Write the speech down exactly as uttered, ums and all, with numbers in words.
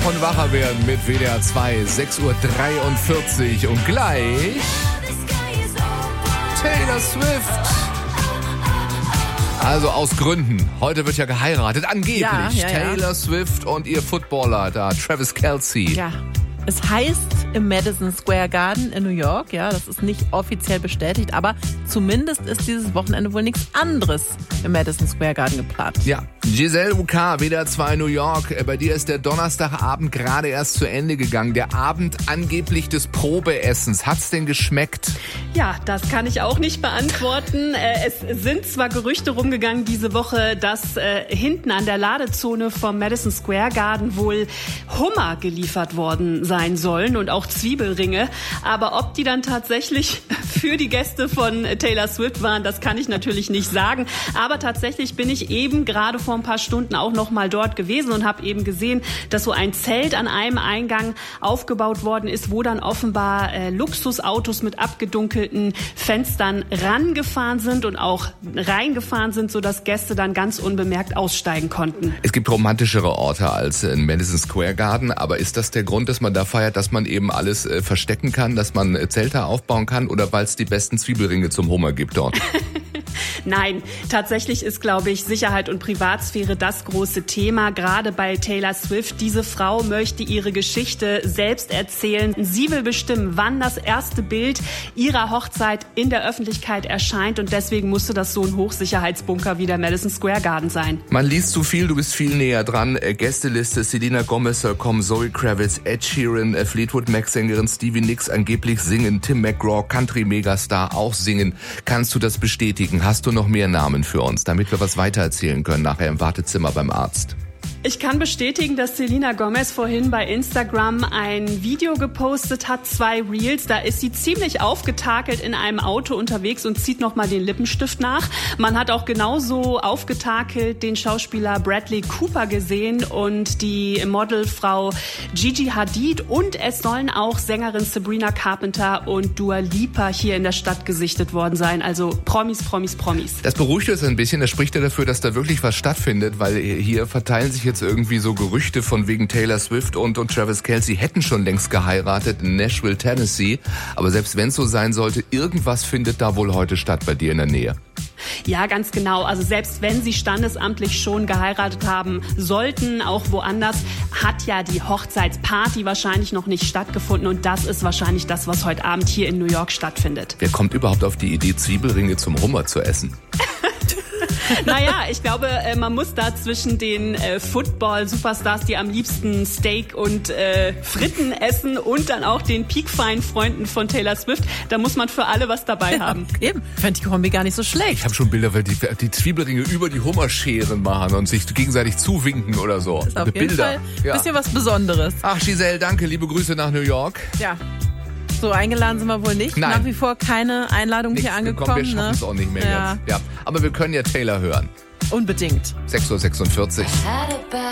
und wacher werden mit W D R zwei, sechs Uhr dreiundvierzig und gleich Taylor Swift. Also aus Gründen. Heute wird ja geheiratet, angeblich. Ja, ja, ja. Taylor Swift und ihr Footballer da, Travis Kelce. Ja. Es heißt im Madison Square Garden in New York, ja, das ist nicht offiziell bestätigt, aber zumindest ist dieses Wochenende wohl nichts anderes im Madison Square Garden geplant. Ja, Giselle U K, W D R zwei New York. Bei dir ist der Donnerstagabend gerade erst zu Ende gegangen. Der Abend angeblich des Probeessens. Hat's denn geschmeckt? Ja, das kann ich auch nicht beantworten. Es sind zwar Gerüchte rumgegangen diese Woche, dass hinten an der Ladezone vom Madison Square Garden wohl Hummer geliefert worden sein sollen und auch Zwiebelringe. Aber ob die dann tatsächlich für die Gäste von Taylor Swift waren, das kann ich natürlich nicht sagen. Aber tatsächlich bin ich eben gerade vor ein paar Stunden auch noch mal dort gewesen und habe eben gesehen, dass so ein Zelt an einem Eingang aufgebaut worden ist, wo dann offenbar äh, Luxusautos mit abgedunkelten Fenstern rangefahren sind und auch reingefahren sind, sodass Gäste dann ganz unbemerkt aussteigen konnten. Es gibt romantischere Orte als in Madison Square Garden, aber ist das der Grund, dass man da feiert, dass man eben alles äh, verstecken kann, dass man äh, Zelte aufbauen kann oder weil es die besten Zwiebelringe zum Hummer gibt dort? Nein, tatsächlich ist, glaube ich, Sicherheit und Privatsphäre das große Thema, gerade bei Taylor Swift. Diese Frau möchte ihre Geschichte selbst erzählen. Sie will bestimmen, wann das erste Bild ihrer Hochzeit in der Öffentlichkeit erscheint und deswegen musste das so ein Hochsicherheitsbunker wie der Madison Square Garden sein. Man liest zu viel, du bist viel näher dran. Äh, Gästeliste, Selena Gomez, kommen Zoe Kravitz, Ed Sheeran, äh, Fleetwood Mac-Sängerin Stevie Nicks angeblich singen, Tim McGraw, Country-Megastar auch singen. Kannst du das bestätigen? Hast du noch mehr Namen für uns, damit wir was weitererzählen können nachher im Wartezimmer beim Arzt? Ich kann bestätigen, dass Selena Gomez vorhin bei Instagram ein Video gepostet hat, zwei Reels. Da ist sie ziemlich aufgetakelt in einem Auto unterwegs und zieht nochmal den Lippenstift nach. Man hat auch genauso aufgetakelt den Schauspieler Bradley Cooper gesehen und die Modelfrau Gigi Hadid. Und es sollen auch Sängerin Sabrina Carpenter und Dua Lipa hier in der Stadt gesichtet worden sein. Also Promis, Promis, Promis. Das beruhigt uns ein bisschen. Das spricht ja dafür, dass da wirklich was stattfindet, weil hier verteilen sich jetzt irgendwie so Gerüchte von wegen Taylor Swift und, und Travis Kelce hätten schon längst geheiratet in Nashville, Tennessee. Aber selbst wenn es so sein sollte, irgendwas findet da wohl heute statt bei dir in der Nähe. Ja, ganz genau. Also selbst wenn sie standesamtlich schon geheiratet haben sollten, auch woanders, hat ja die Hochzeitsparty wahrscheinlich noch nicht stattgefunden. Und das ist wahrscheinlich das, was heute Abend hier in New York stattfindet. Wer kommt überhaupt auf die Idee, Zwiebelringe zum Hummer zu essen? Naja, ich glaube, man muss da zwischen den äh, Football-Superstars, die am liebsten Steak und äh, Fritten essen und dann auch den Peak-Fine-Freunden von Taylor Swift, da muss man für alle was dabei haben. Ja, eben, fände die Kombi gar nicht so schlecht. Ich habe schon Bilder, weil die, die Zwiebelringe über die Hummerscheren machen und sich gegenseitig zuwinken oder so. Das ist auf jeden Bilder. Fall ein Ja. bisschen was Besonderes. Ach Giselle, danke, liebe Grüße nach New York. Ja. So eingeladen sind wir wohl nicht. Nein. Nach wie vor keine Einladung Nichts hier angekommen. gekommen, wir schaffen es ne? auch nicht mehr Ja. jetzt. Ja. Aber wir können ja Taylor hören. Unbedingt. sechs Uhr sechsundvierzig.